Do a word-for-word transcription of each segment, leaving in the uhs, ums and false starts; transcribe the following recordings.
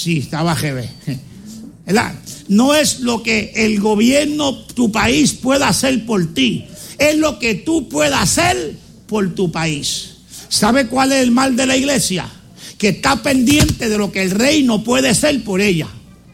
Sí, estaba G B. ¿Verdad? No es lo que el gobierno, tu país pueda hacer por ti. Es lo que tú puedas hacer por tu país. ¿Sabe cuál es el mal de la iglesia? Que está pendiente de lo que el reino puede hacer por ella.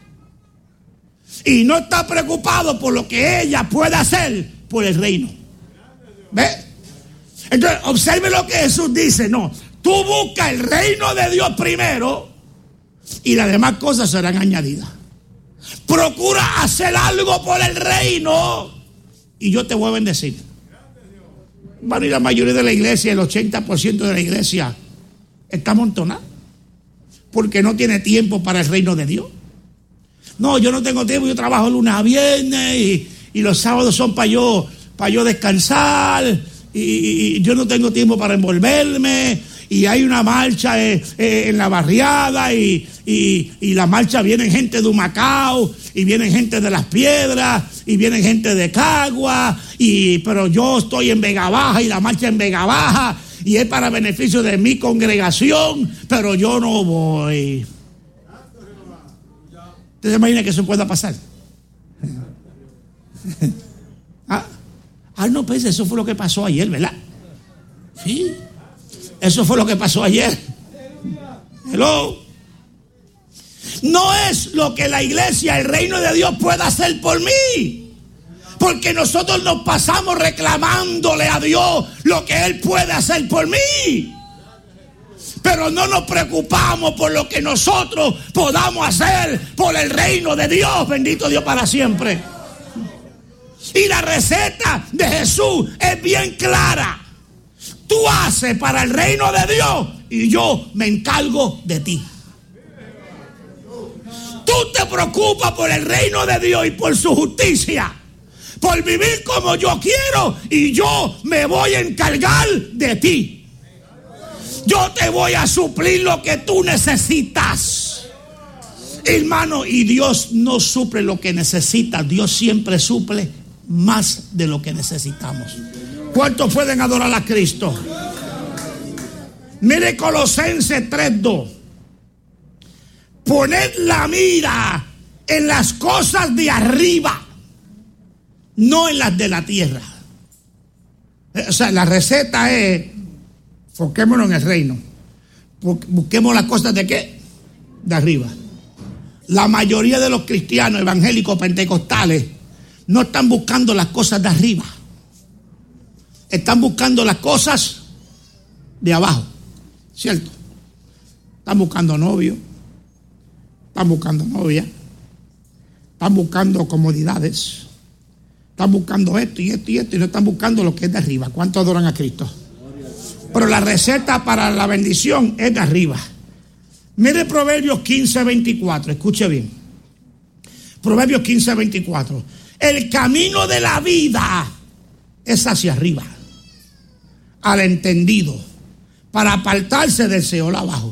Y no está preocupado por lo que ella puede hacer por el reino. ¿Ve? Entonces, observe lo que Jesús dice. No, tú busca el reino de Dios primero y las demás cosas serán añadidas. Procura hacer algo por el reino y yo te voy a bendecir. Bueno, y la mayoría de la iglesia, el ochenta por ciento de la iglesia está amontonada porque no tiene tiempo para el reino de Dios. No, yo no tengo tiempo, yo trabajo lunes a viernes y, y los sábados son para yo, para yo descansar y, y, y yo no tengo tiempo para envolverme y hay una marcha eh, eh, en la barriada y, y, y la marcha vienen gente de Humacao y vienen gente de Las Piedras y vienen gente de Cagua y pero yo estoy en Vega Baja y la marcha en Vega Baja y es para beneficio de mi congregación, pero yo no voy. ¿Usted se imagina que eso pueda pasar? ah, ah, no, pues eso fue lo que pasó ayer, ¿verdad? Sí, eso fue lo que pasó ayer. Hello. No es lo que la iglesia, el reino de Dios pueda hacer por mí. Porque nosotros nos pasamos reclamándole a Dios lo que Él puede hacer por mí. Pero no nos preocupamos por lo que nosotros podamos hacer por el reino de Dios. Bendito Dios para siempre. Y la receta de Jesús es bien clara. Tú haces para el reino de Dios y yo me encargo de ti. Tú te preocupas por el reino de Dios y por su justicia, por vivir como yo quiero y yo me voy a encargar de ti. Yo te voy a suplir lo que tú necesitas. Hermano, y Dios no suple lo que necesita. Dios siempre suple más de lo que necesitamos. ¿Cuántos pueden adorar a Cristo? Mire Colosenses tres dos. Poned la mira en las cosas de arriba, no en las de la tierra. O sea, la receta es: enfoquémonos en el reino. Busquemos las cosas de qué? De arriba. La mayoría de los cristianos evangélicos pentecostales no están buscando las cosas de arriba. Están buscando las cosas de abajo. ¿Cierto? Están buscando novio. Están buscando novia. Están buscando comodidades. Están buscando esto y esto y esto y no están buscando lo que es de arriba. ¿Cuántos adoran a Cristo? Pero la receta para la bendición es de arriba. Mire Proverbios quince veinticuatro, escuche bien. Proverbios quince veinticuatro. El camino de la vida es hacia arriba, al entendido, para apartarse del Seol abajo.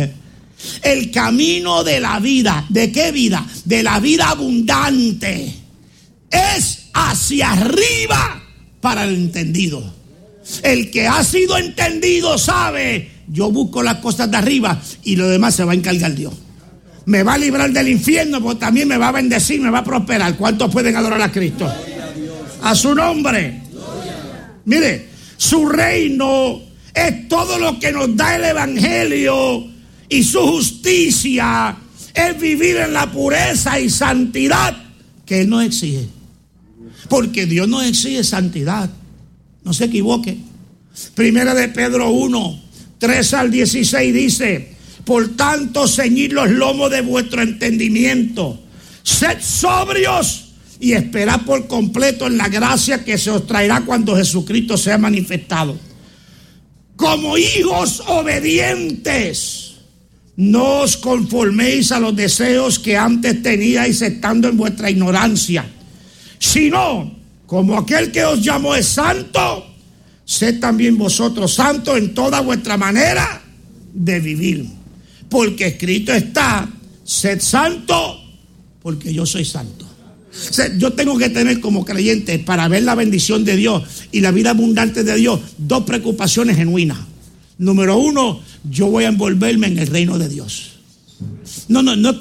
El camino de la vida, ¿de qué vida? De la vida abundante, es hacia arriba para el entendido. El que ha sido entendido sabe: yo busco las cosas de arriba y lo demás se va a encargar Dios. Me va a librar del infierno, pero también me va a bendecir, me va a prosperar. ¿Cuántos pueden adorar a Cristo? A su nombre. Mire, su reino es todo lo que nos da el evangelio, y su justicia es vivir en la pureza y santidad que Él nos exige. Porque Dios nos exige santidad. No se equivoque. Primera de Pedro uno, tres al dieciséis dice: por tanto, ceñid los lomos de vuestro entendimiento, sed sobrios y esperad por completo en la gracia que se os traerá cuando Jesucristo sea manifestado. Como hijos obedientes, no os conforméis a los deseos que antes teníais estando en vuestra ignorancia, sino como aquel que os llamó es santo, sed también vosotros santos en toda vuestra manera de vivir. Porque escrito está: sed santo, porque yo soy santo. O sea, yo tengo que tener como creyente, para ver la bendición de Dios y la vida abundante de Dios, dos preocupaciones genuinas. Número uno, yo voy a envolverme en el reino de Dios. No, no, no.